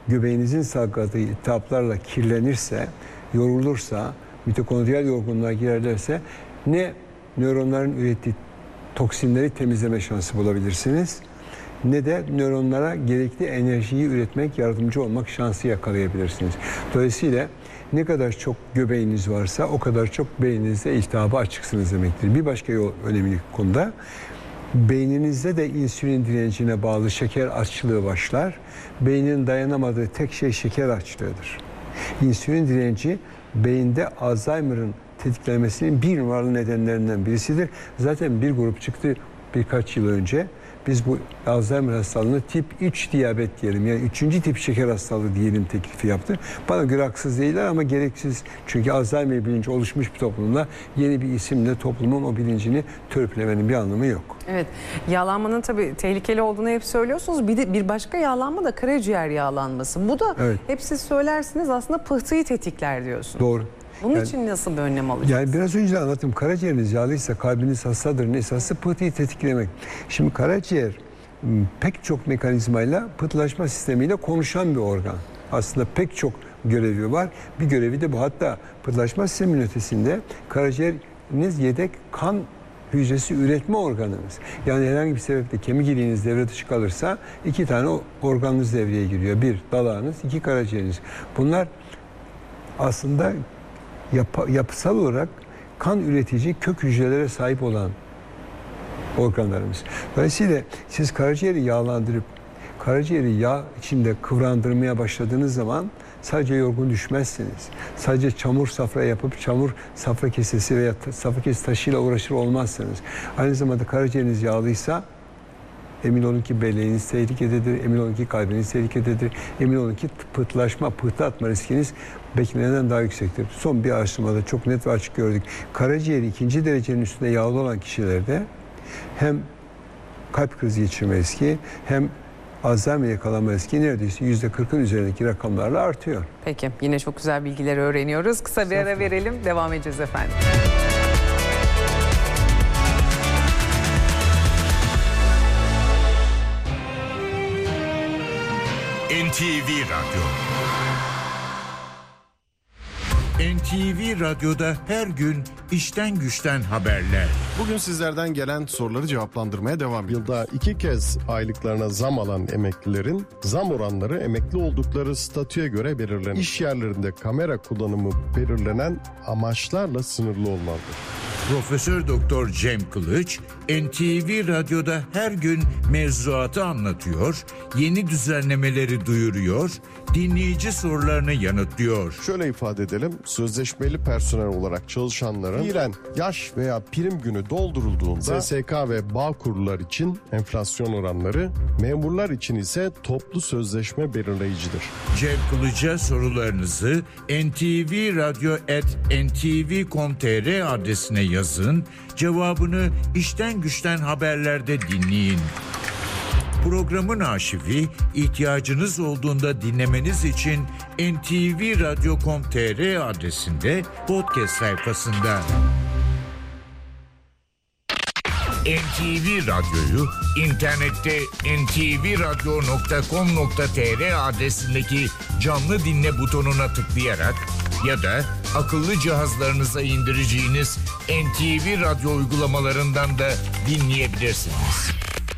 göbeğinizin salgıladığı iltihaplarla kirlenirse, yorulursa, mitokondriyal yorgunluğa girerlerse ne nöronların ürettiği toksinleri temizleme şansı bulabilirsiniz, ne de nöronlara gerekli enerjiyi üretmek, yardımcı olmak şansı yakalayabilirsiniz. Dolayısıyla ne kadar çok göbeğiniz varsa o kadar çok beyninizde iltihaba açıksınız demektir. Bir başka önemli konuda, beyninizde de insülin direncine bağlı şeker açlığı başlar. Beynin dayanamadığı tek şey şeker açlığıdır. İnsülin direnci beyinde Alzheimer'ın tetiklenmesinin bir numaralı nedenlerinden birisidir. Zaten bir grup çıktı birkaç yıl önce. Biz bu Alzheimer hastalığını tip 3 diyabet diyelim, yani 3. tip şeker hastalığı diyelim teklifi yaptı. Bana göre haksız değiller ama gereksiz. Çünkü Alzheimer bilinci oluşmuş bir toplumda yeni bir isimle toplumun o bilincini törpülemenin bir anlamı yok. Evet, yağlanmanın tabii tehlikeli olduğunu hep söylüyorsunuz. Bir başka yağlanma da karaciğer yağlanması. Bu da hep siz söylersiniz, aslında pıhtıyı tetikler diyorsunuz. Doğru. Bunun için nasıl bir önlem alacağız? Yani biraz önce de anlattım. Karaciğeriniz yağlıysa kalbiniz hastadır. Esası pıhtıyı tetiklemek. Şimdi karaciğer pek çok mekanizmayla, pıhtılaşma sistemiyle konuşan bir organ. Aslında pek çok görevi var. Bir görevi de bu. Hatta pıhtılaşma sisteminin ötesinde karaciğeriniz yedek kan hücresi üretme organınız. Yani herhangi bir sebeple kemik iliğiniz devre dışı kalırsa 2 tane organınız devreye giriyor. 1 dalağınız, 2 karaciğeriniz. Bunlar aslında yapısal olarak kan üretici kök hücrelere sahip olan organlarımız. Dolayısıyla siz karaciğeri yağlandırıp karaciğeri yağ içinde kıvrandırmaya başladığınız zaman sadece yorgun düşmezsiniz. Sadece çamur safra yapıp çamur safra kesesi veya safra kesesi taşıyla uğraşır olmazsınız. Aynı zamanda karaciğeriniz yağlıysa emin olun ki belleğiniz tehlikededir, emin olun ki kalbiniz tehlikededir, emin olun ki pıhtı atma riskiniz beklenenden daha yüksektir. Son bir araştırmada çok net ve açık gördük. Karaciğeri 2. derecenin üstünde yağlı olan kişilerde hem kalp krizi geçirme riski hem Alzheimer yakalanma riski neredeyse %40'ın üzerindeki rakamlarla artıyor. Peki, yine çok güzel bilgileri öğreniyoruz. Kısa bir ara verelim, devam edeceğiz efendim. NTV Radyo. NTV Radyo'da her gün işten güçten haberler. Bugün sizlerden gelen soruları cevaplandırmaya devam ediyoruz. Yılda 2 kez aylıklarına zam alan emeklilerin zam oranları emekli oldukları statüye göre belirlenir. İş yerlerinde kamera kullanımı belirlenen amaçlarla sınırlı olmalıdır. Profesör Doktor Cem Kılıç, NTV Radyo'da her gün mevzuatı anlatıyor, yeni düzenlemeleri duyuruyor, dinleyici sorularını yanıtlıyor. Şöyle ifade edelim, sözleşmeli personel olarak çalışanların fiilen yaş veya prim günü doldurulduğunda SSK ve Bağkurlar için enflasyon oranları, memurlar için ise toplu sözleşme belirleyicidir. Cem Kılıç'a sorularınızı ntvradyo@ntv.com.tr adresine yazın, cevabını işten güçten haberlerde dinleyin. Programın arşivi ihtiyacınız olduğunda dinlemeniz için ntvradyo.com.tr adresinde podcast sayfasında. NTV Radyo'yu internette ntvradyo.com.tr adresindeki canlı dinle butonuna tıklayarak ya da akıllı cihazlarınıza indireceğiniz NTV Radyo uygulamalarından da dinleyebilirsiniz.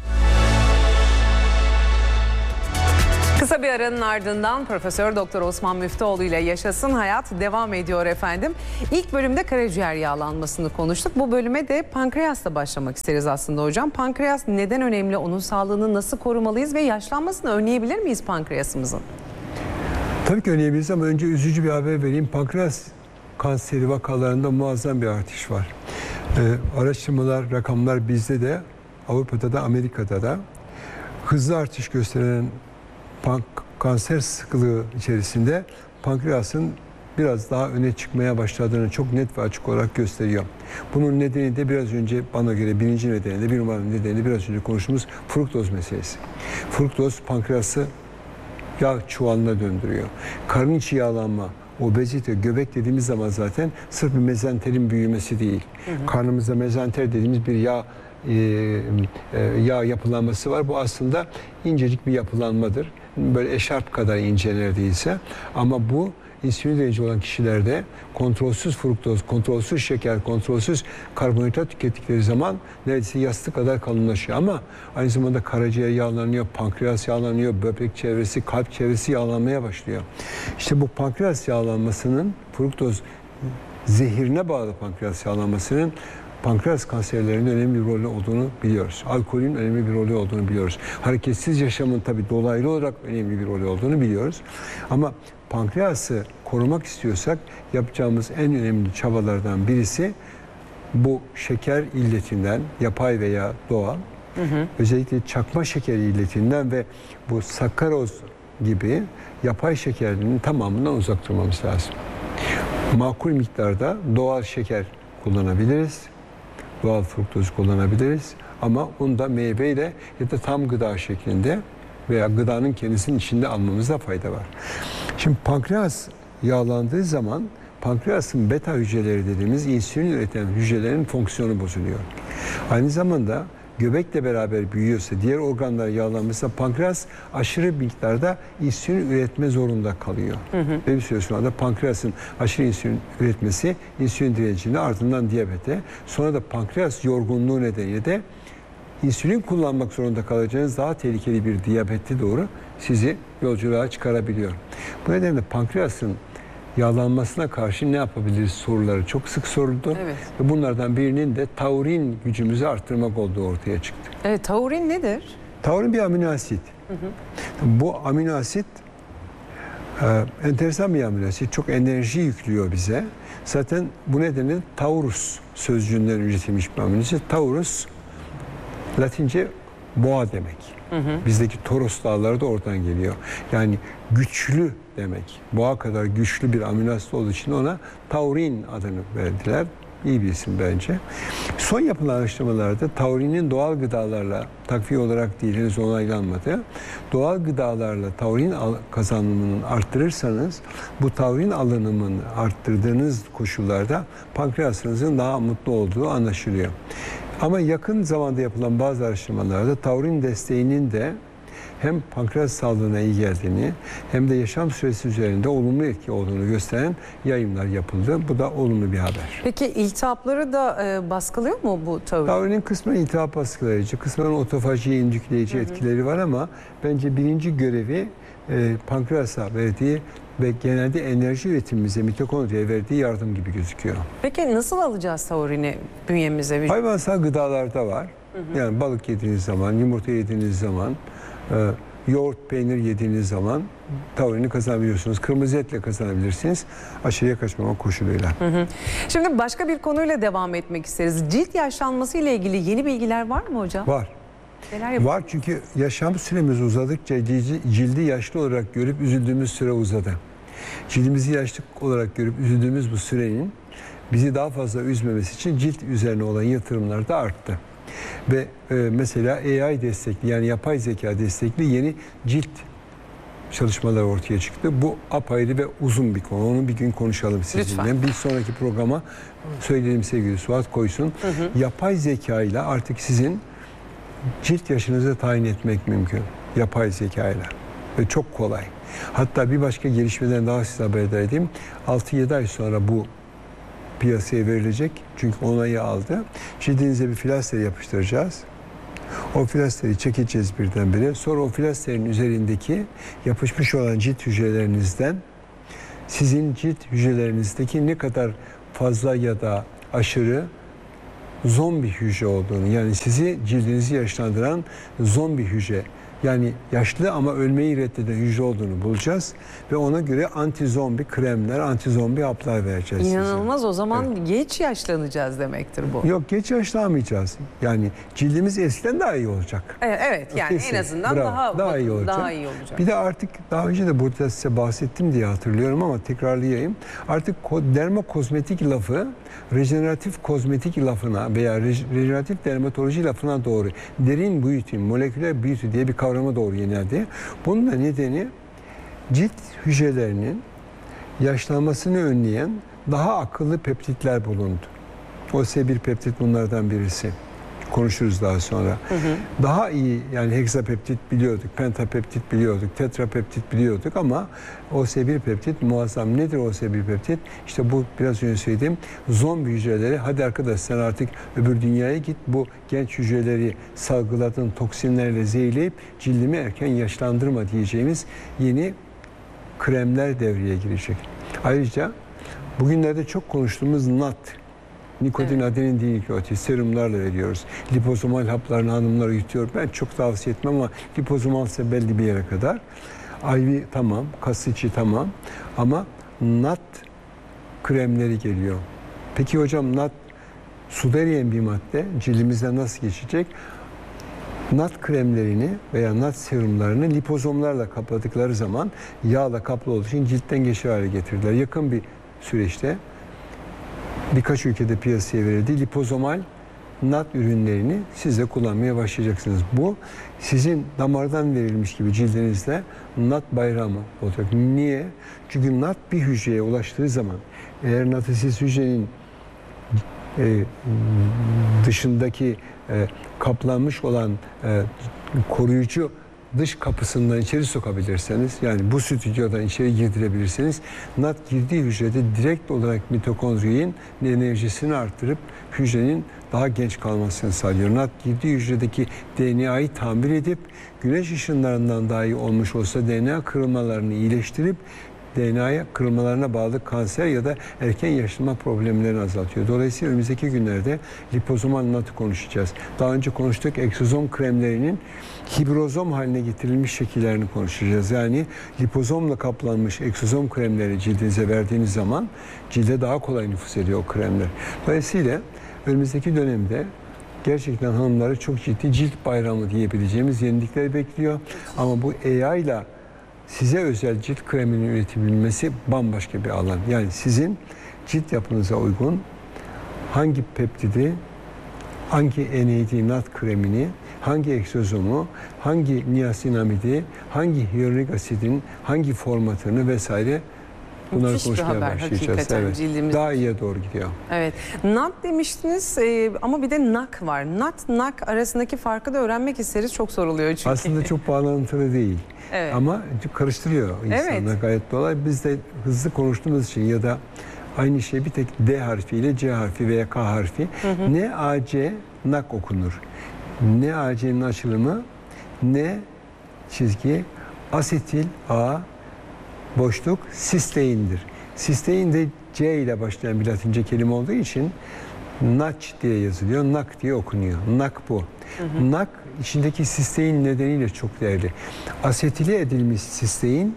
Kısa bir aranın ardından Profesör Doktor Osman Müftüoğlu ile Yaşasın Hayat devam ediyor efendim. İlk bölümde karaciğer yağlanmasını konuştuk. Bu bölüme de pankreasla başlamak isteriz aslında hocam. Pankreas neden önemli? Onun sağlığını nasıl korumalıyız ve yaşlanmasını önleyebilir miyiz pankreasımızın? Tabii ki önleyebiliriz ama önce üzücü bir haber vereyim. Pankreas kanseri vakalarında muazzam bir artış var. Araştırmalar, rakamlar bizde de, Avrupa'da da, Amerika'da da hızlı artış gösteren kanser sıklığı içerisinde pankreasın biraz daha öne çıkmaya başladığını çok net ve açık olarak gösteriyor. Bunun nedeni de biraz önce bana göre birinci nedeni de bir numaralı nedeni de biraz önce konuştuğumuz fruktoz meselesi. Fruktoz pankreası yağ çuvalına döndürüyor. Karın içi yağlanma, obezite, göbek dediğimiz zaman zaten sırf bir mezenterin büyümesi değil. Karnımızda mezenter dediğimiz bir yağ yapılanması var. Bu aslında incecik bir yapılanmadır. böyle eşarp kadar ince neredeyse. Ama bu insülin direnci olan kişilerde kontrolsüz fruktoz, kontrolsüz şeker, kontrolsüz karbonhidrat tükettikleri zaman neredeyse yastık kadar kalınlaşıyor. Ama aynı zamanda karaciğer yağlanıyor, pankreas yağlanıyor, böbrek çevresi, kalp çevresi yağlanmaya başlıyor. İşte bu pankreas yağlanmasının, fruktoz zehirine bağlı pankreas yağlanmasının pankreas kanserlerinin önemli bir rolü olduğunu biliyoruz. Alkolün önemli bir rolü olduğunu biliyoruz. Hareketsiz yaşamın tabii dolaylı olarak önemli bir rolü olduğunu biliyoruz. Ama pankreası korumak istiyorsak yapacağımız en önemli çabalardan birisi bu şeker illetinden, yapay veya doğal, özellikle çakma şeker illetinden ve bu sakkaroz gibi yapay şekerlerin tamamından uzak durmamız lazım. Makul miktarda doğal şeker kullanabiliriz. Doğal fruktoz kullanabiliriz. Ama onu da meyveyle ya da tam gıda şeklinde veya gıdanın kendisinin içinde almamızda fayda var. Şimdi pankreas yağlandığı zaman pankreasın beta hücreleri dediğimiz insülin üreten hücrelerin fonksiyonu bozuluyor. Aynı zamanda göbekle beraber büyüyorsa, diğer organlar yağlanmışsa pankreas aşırı miktarda insülin üretme zorunda kalıyor. Ve bir süre sonra da pankreasın aşırı insülin üretmesi insülin direncini, ardından diyabete, sonra da pankreas yorgunluğu nedeniyle de insülin kullanmak zorunda kalacağınız daha tehlikeli bir diyabete doğru sizi yolculuğa çıkarabiliyor. Bu nedenle pankreasın yağlanmasına karşı ne yapabiliriz soruları çok sık soruldu. Evet. Ve bunlardan birinin de taurin gücümüzü arttırmak olduğu ortaya çıktı. Evet, taurin nedir? Taurin bir amino asit. Bu amino asit enteresan bir amino asit. Çok enerji yüklüyor bize. Zaten bu nedenle taurus sözcüğünden üretilmiş bir amino asit. Taurus Latince boğa demek. Bizdeki Toros dağları da oradan geliyor. Yani güçlü demek. Boğa kadar güçlü bir amino asit olduğu için ona taurin adını verdiler. İyi bir isim bence. Son yapılan araştırmalarda taurinin doğal gıdalarla takviye olarak değil, henüz onaylanmadı. Doğal gıdalarla taurin kazanımını arttırırsanız bu taurin alınımını arttırdığınız koşullarda pankreasınızın daha mutlu olduğu anlaşılıyor. Ama yakın zamanda yapılan bazı araştırmalarda taurin desteğinin de hem pankreas sağlığına iyi geldiğini hem de yaşam süresi üzerinde olumlu etki olduğunu gösteren yayınlar yapıldı. Bu da olumlu bir haber. Peki iltihapları da baskılıyor mu bu taurin? Taurinin kısmen iltihap baskılayıcı, kısmen otofajiyi indükleyici etkileri var ama bence birinci görevi pankreasa verdiği ve genelde enerji üretimimize, mitokondriye verdiği yardım gibi gözüküyor. Peki nasıl alacağız taurini bünyemize? Hayvansal gıdalarda var. Yani balık yediğiniz zaman, yumurta yediğiniz zaman, yoğurt, peynir yediğiniz zaman taurini kazanabiliyorsunuz. Kırmızı etle kazanabilirsiniz. Aşırıya kaçmamak koşuluyla. Şimdi başka bir konuyla devam etmek isteriz. Cilt yaşlanması ile ilgili yeni bilgiler var mı hocam? Var. Var çünkü yaşam süremiz uzadıkça cildi yaşlı olarak görüp üzüldüğümüz süre uzadı. Cildimizi yaşlı olarak görüp üzüldüğümüz bu sürenin bizi daha fazla üzmemesi için cilt üzerine olan yatırımlar da arttı. Ve mesela AI destekli, yani yapay zeka destekli yeni cilt çalışmalar ortaya çıktı. Bu apayrı ve uzun bir konu. Onu bir gün konuşalım sizinle. Lütfen. Bir sonraki programa söyleyelim sevgili Suat Koysun. Yapay zeka ile artık sizin cilt yaşınızı tayin etmek mümkün. Yapay zeka ile. Ve çok kolay. Hatta bir başka gelişmeden daha size haberdar edeyim. 6-7 ay sonra bu piyasaya verilecek. Çünkü onayı aldı. Cildinize bir filaster yapıştıracağız. O filasteri çekeceğiz birdenbire. Sonra o filasterin üzerindeki yapışmış olan cilt hücrelerinizden sizin cilt hücrelerinizdeki ne kadar fazla ya da aşırı zombi hücre olduğunu, yani sizi, cildinizi yaşlandıran zombi hücre, yani yaşlı ama ölmeyi reddeden hücre olduğunu bulacağız ve ona göre anti-zombi kremler, anti-zombi haplar vereceğiz. İnanılmaz size. O zaman geç yaşlanacağız demektir bu. Yok, geç yaşlanmayacağız. Yani cildimiz eskiden daha iyi olacak. Evet yani kesin. en azından Bravo, daha iyi olacak. Daha iyi olacak. Bir de artık daha önce de burada size bahsettim diye hatırlıyorum ama tekrarlayayım. Artık dermokozmetik lafı rejeneratif kozmetik lafına veya rejeneratif dermatoloji lafına doğru, derin beauty, moleküler beauty diye bir kavrama doğru yöneldi. Bunun da nedeni cilt hücrelerinin yaşlanmasını önleyen daha akıllı peptitler bulundu. OS1 peptit bunlardan birisi. konuşuruz daha sonra. Daha iyi, yani heksapeptit biliyorduk, pentapeptit biliyorduk, tetrapeptit biliyorduk ama OS1 peptit muazzam. Nedir OS1 peptit? İşte bu biraz önce söylediğim zombi hücreleri, hadi arkadaş sen artık öbür dünyaya git, bu genç hücreleri salgıladığın toksinlerle zehirleyip cildimi erken yaşlandırma diyeceğimiz yeni kremler devreye girecek. Ayrıca bugünlerde çok konuştuğumuz NAD, nikotin adenin dinükleotit serumlarla veriyoruz. Lipozomal haplarını hanımlar yutuyor. Ben çok tavsiye etmem ama lipozomalse belli bir yere kadar. IV tamam, kas içi tamam ama NAD kremleri geliyor. Peki hocam NAD suda eriyen bir madde, cildimizden nasıl geçecek? NAD kremlerini veya NAD serumlarını lipozomlarla kapladıkları zaman yağla kaplı olduğu için ciltten geçer hale getirdiler. Yakın bir süreçte birkaç ülkede piyasaya verildi. Lipozomal NAD ürünlerini siz de kullanmaya başlayacaksınız. Bu sizin damardan verilmiş gibi cildinizde NAD bayramı olacak. Niye? Çünkü NAD bir hücreye ulaştığı zaman, eğer NAD'ı siz hücrenin dışındaki kaplanmış olan koruyucu dış kapısından içeri sokabilirseniz, yani bu stüdyodan içeri girdirebilirseniz, NAD girdiği hücrede direkt olarak mitokondrinin enerjisini arttırıp hücrenin daha genç kalmasını sağlıyor. NAD girdiği hücredeki DNA'yı tamir edip güneş ışınlarından dahi olmuş olsa DNA kırılmalarını iyileştirip DNA kırılmalarına bağlı kanser ya da erken yaşlanma problemlerini azaltıyor. Dolayısıyla önümüzdeki günlerde lipozomal NAD'ı konuşacağız. Daha önce konuştuk, egzozom kremlerinin hibrozom haline getirilmiş şekillerini konuşacağız. Yani lipozomla kaplanmış egzozom kremleri cildinize verdiğiniz zaman cilde daha kolay nüfuz ediyor o kremler. Dolayısıyla önümüzdeki dönemde gerçekten hanımları çok ciddi cilt bayramı diyebileceğimiz yenilikler bekliyor. Ama bu AI ile size özel cilt kreminin üretebilmesi bambaşka bir alan. Yani sizin cilt yapınıza uygun hangi peptidi, hangi NAD NAD kremini, hangi egzozomu, hangi niasinamidi, hangi hyaluronik asidin hangi formatını vesaire bunları müthiş konuşmaya başlayacağız. Evet. Daha iyiye doğru gidiyor. Evet. NAD demiştiniz ama bir de NAK var. NAK arasındaki farkı da öğrenmek isteriz. Çok soruluyor çünkü. Aslında çok bağlantılı değil. Evet. Ama karıştırıyor insanlar gayet kolay. Biz de hızlı konuştuğumuz için ya da aynı şey bir tek D harfiyle C harfi veya K harfi. NAC NAK okunur. NAC'nin açılımı N çizgi asetil A boşluk sisteindir. Sistein de C ile başlayan bir Latince kelime olduğu için NAC diye yazılıyor. NAK diye okunuyor. NAK bu. NAK içindeki sistein nedeniyle çok değerli. Asetile edilmiş sistein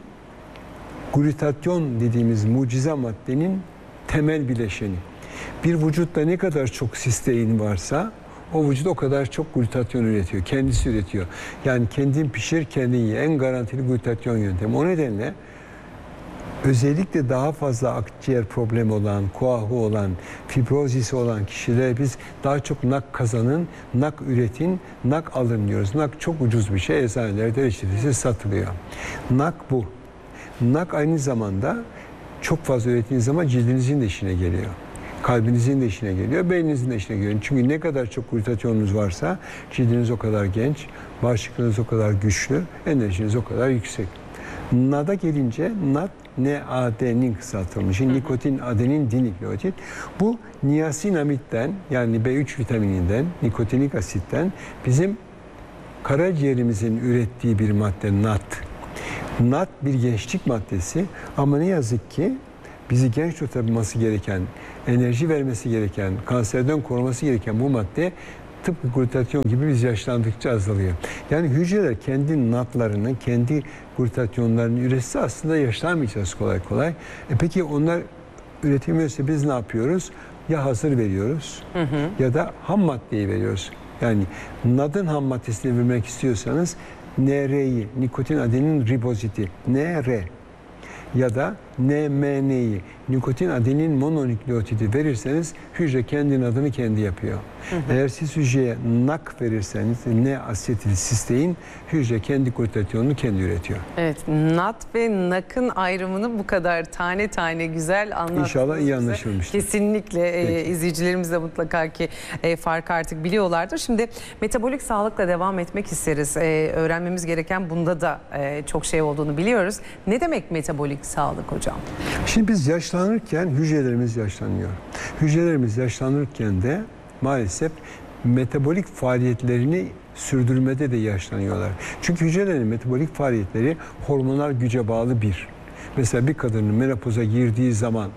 glutatyon dediğimiz mucize maddenin temel bileşeni. Bir vücutta ne kadar çok sistein varsa o vücut o kadar çok glutatyon üretiyor. Kendisi üretiyor. Yani kendin pişir kendin ye. En garantili glutatyon yöntemi. O nedenle özellikle daha fazla akciğer problemi olan, koahu olan, fibrozisi olan kişilere biz daha çok NAK kazanın, NAK üretin, NAK alın diyoruz. NAK çok ucuz bir şey. Eczanelerde reçetesi satılıyor. NAK bu. NAK aynı zamanda çok fazla ürettiğiniz zaman cildinizin de işine geliyor. Kalbinizin de işine geliyor, beyninizin de işine geliyor. Çünkü ne kadar çok glutatyonunuz varsa cildiniz o kadar genç, bağışıklığınız o kadar güçlü, enerjiniz o kadar yüksek. NAD'a gelince NAD, NAD'nin kısaltılmışı, nikotin adenin dinükleotit. Bu niasinamidden, yani B3 vitamininden, nikotinik asitten bizim karaciğerimizin ürettiği bir madde NAD. NAD bir gençlik maddesi ama ne yazık ki bizi genç tutabilmesi gereken, enerji vermesi gereken, kanserden koruması gereken bu madde tıpkı glutatyon gibi biz yaşlandıkça azalıyor. Yani hücreler kendi NAD'larını, kendi glutatyonlarını üretse aslında yaşlanmayacağız kolay kolay. Peki onlar üretemiyorsa biz ne yapıyoruz? Ya hazır veriyoruz ya da ham maddeyi veriyoruz. Yani NAD'ın ham maddesini vermek istiyorsanız NR'yi, nikotin adenin riboziti, NR ya da NMN'yi, nikotin adenin mononükleotidi verirseniz hücre kendinin adını kendi yapıyor. Eğer siz hücreye NAK verirseniz N-asetilsistein hücre kendi glutatyonunu kendi üretiyor. Evet, NAT ve NAK'ın ayrımını bu kadar tane tane güzel anlattınız. İnşallah iyi anlaşılmıştır. Kesinlikle izleyicilerimiz de mutlaka ki farkı artık biliyorlardır. Şimdi metabolik sağlıkla devam etmek isteriz. Öğrenmemiz gereken bunda da çok şey olduğunu biliyoruz. Ne demek metabolik sağlık hocam? Şimdi biz yaşlanırken hücrelerimiz yaşlanıyor. Hücrelerimiz yaşlanırken de maalesef metabolik faaliyetlerini sürdürmede de yaşlanıyorlar. Çünkü hücrelerin metabolik faaliyetleri hormonal güce bağlı bir. Mesela bir kadının menopoza girdiği zaman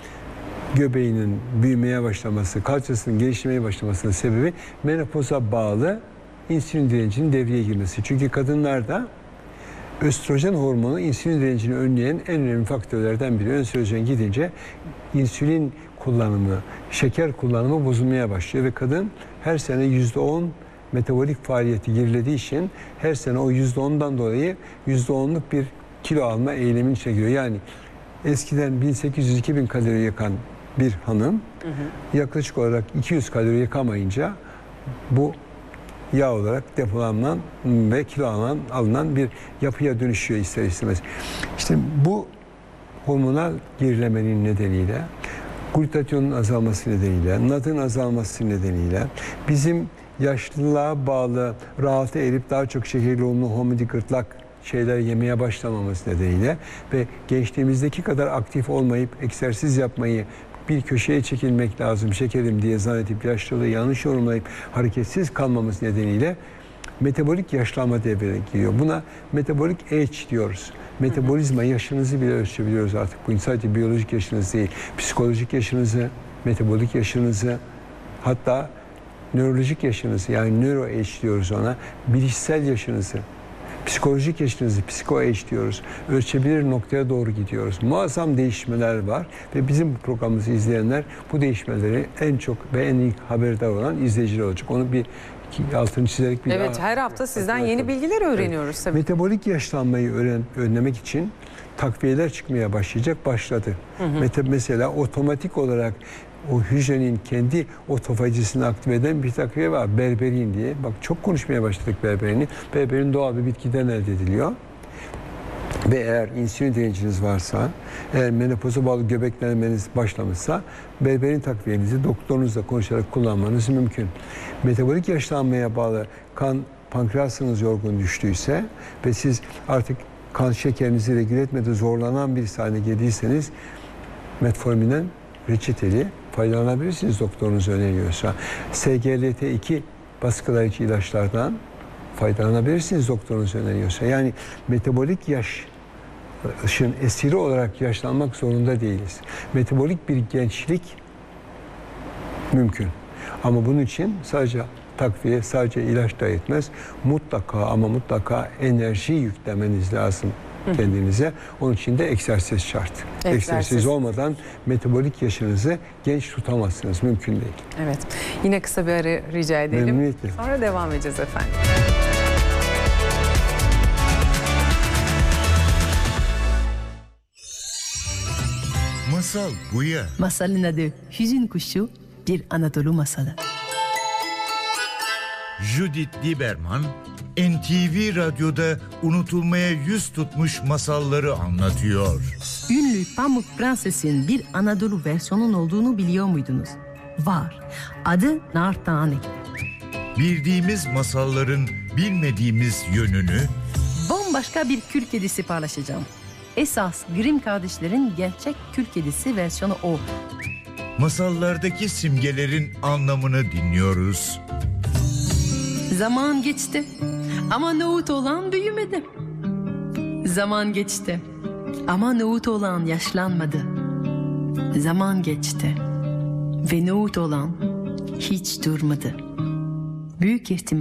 göbeğinin büyümeye başlaması, kalçasının gelişmeye başlamasının sebebi menopoza bağlı insülin direncinin devreye girmesi. Çünkü kadınlarda östrojen hormonu insülin direncini önleyen en önemli faktörlerden biri. Östrojen gidince insülin kullanımı, şeker kullanımı bozulmaya başlıyor ve kadın her sene %10 metabolik faaliyeti gerilediği için her sene o %10'dan dolayı %10'luk bir kilo alma eğiliminin içine giriyor. Yani eskiden 1800-2000 kalori yakan bir hanım yaklaşık olarak 200 kalori yakamayınca bu yağ olarak depolanan ve kilo alınan bir yapıya dönüşüyor ister istemez. İşte bu hormonal gerilemenin nedeniyle, glutatyonun azalması nedeniyle, NAD'ın azalması nedeniyle bizim yaşlılığa bağlı rahata erip daha çok şeker yoğunluğu, homidi, gırtlak şeyler yemeye başlamamız nedeniyle ve gençliğimizdeki kadar aktif olmayıp egzersiz yapmayı bir köşeye çekilmek lazım şekerim diye zannedip yaşlılığı yanlış yorumlayıp hareketsiz kalmamız nedeniyle metabolik yaşlanma devreye giriyor. Buna metabolik age diyoruz. Metabolizma yaşınızı bile ölçebiliyoruz artık. Bu sadece biyolojik yaşınız değil, psikolojik yaşınızı, metabolik yaşınızı, hatta nörolojik yaşınızı, yani neuro age diyoruz ona, bilişsel yaşınızı, psikolojik yaşınızı, psiko age diyoruz. Ölçebilir noktaya doğru gidiyoruz. Muazzam değişmeler var ve bizim programımızı izleyenler bu değişmeleri en çok ve en ilk haberdar olan izleyiciler olacak. Onu bir altını çizerek bir evet, her hafta sizden yeni bilgiler öğreniyoruz. Evet. Tabii. Metabolik yaşlanmayı önlemek için takviyeler çıkmaya başladı. Mesela otomatik olarak o hücrenin kendi otofacisini aktive eden bir takviye var. Berberin diye. Bak çok konuşmaya başladık berberini. Berberin doğal bir bitkiden elde ediliyor. Ve eğer insülin direnciniz varsa, eğer menopoza bağlı göbeklenmeniz başlamışsa berberin takviyenizi doktorunuzla konuşarak kullanmanız mümkün. Metabolik yaşlanmaya bağlı pankreasınız yorgun düştüyse ve siz artık kan şekerinizi regüle etmede zorlanan bir haline geldiyseniz metforminen reçeteli faydalanabilirsiniz doktorunuz öneriyorsa. SGLT2 baskılayıcı ilaçlardan faydalanabilirsiniz doktorunuz öneriyorsa. Yani metabolik yaşın esiri olarak yaşlanmak zorunda değiliz. Metabolik bir gençlik mümkün. Ama bunun için sadece takviye, sadece ilaç da yetmez. Mutlaka ama mutlaka enerji yüklemeniz lazım kendinize. Onun için de egzersiz şart. Egzersiz olmadan metabolik yaşınızı genç tutamazsınız. Mümkün değil. Evet. Yine kısa bir ara rica edelim. Memnuniyetle. Sonra devam edeceğiz efendim. Masal bu ya. Masalın adı Hüzün Kuşu, bir Anadolu masalı. Judith Lieberman, NTV Radyo'da unutulmaya yüz tutmuş masalları anlatıyor. Ünlü Pamuk Prenses'in bir Anadolu versiyonun olduğunu biliyor muydunuz? Var. Adı Nar Tane. Bildiğimiz masalların bilmediğimiz yönünü Bambaşka bir kül kedisi paylaşacağım. Esas Grimm kardeşlerin gerçek kül kedisi versiyonu o. masallardaki simgelerin anlamını dinliyoruz. Zaman geçti ama nohut olan büyümedi. Zaman geçti ama nohut olan yaşlanmadı. Zaman geçti ve nohut olan hiç durmadı. Büyük ihtimal